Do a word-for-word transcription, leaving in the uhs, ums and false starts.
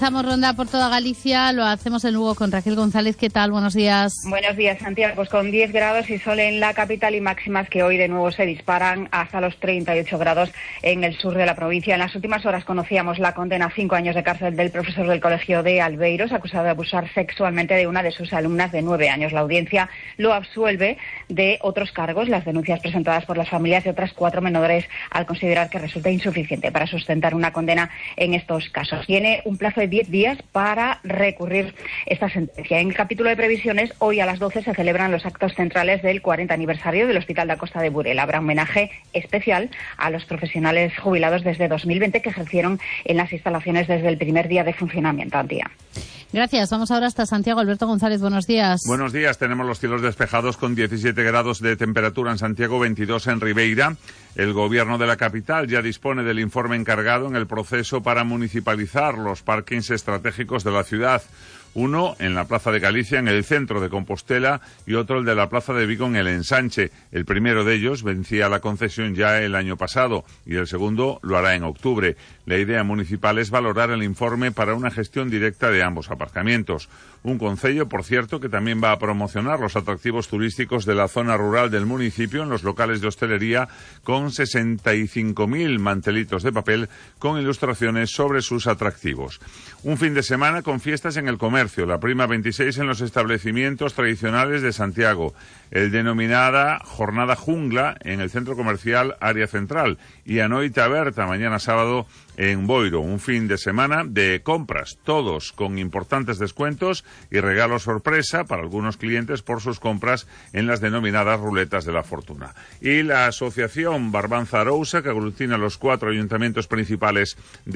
Estamos ronda por toda Galicia, lo hacemos en Lugo con Raquel González. ¿Qué tal? Buenos días. Buenos días, Santiago. Pues con diez grados y sol en la capital y máximas que hoy de nuevo se disparan hasta los treinta y ocho grados en el sur de la provincia. En las últimas horas conocíamos la condena a cinco años de cárcel del profesor del colegio de Albeiros, acusado de abusar sexualmente de una de sus alumnas de nueve años. La audiencia lo absuelve de otros cargos, las denuncias presentadas por las familias de otras cuatro menores, al considerar que resulta insuficiente para sustentar una condena en estos casos. Tiene un plazo de diez días para recurrir esta sentencia. En el capítulo de previsiones, hoy a las doce se celebran los actos centrales del cuarenta aniversario del Hospital da Costa de Burela. Habrá un homenaje especial a los profesionales jubilados desde dos mil veinte que ejercieron en las instalaciones desde el primer día de funcionamiento. Antía. Gracias. Vamos ahora hasta Santiago. Alberto González, buenos días. Buenos días. Tenemos los cielos despejados con diecisiete grados de temperatura en Santiago, veintidós en Ribeira. El gobierno de la capital ya dispone del informe encargado en el proceso para municipalizar los parkings estratégicos de la ciudad. Uno en la Plaza de Galicia, en el centro de Compostela, y otro el de la Plaza de Vigo, en el Ensanche. El primero de ellos vencía la concesión ya el año pasado y el segundo lo hará en octubre. La idea municipal es valorar el informe para una gestión directa de ambos aparcamientos. Un concello, por cierto, que también va a promocionar los atractivos turísticos de la zona rural del municipio en los locales de hostelería, con sesenta y cinco mil mantelitos de papel con ilustraciones sobre sus atractivos. Un fin de semana con fiestas en el comercio, la prima veintiséis en los establecimientos tradicionales de Santiago, el denominada Jornada Jungla en el centro comercial Área Central y a Noite Aberta mañana sábado en Boiro. Un fin de semana de compras, todos con importantes descuentos y regalos sorpresa para algunos clientes por sus compras en las denominadas ruletas de la fortuna. Y la asociación Barbanza Arousa, que aglutina los cuatro ayuntamientos principales de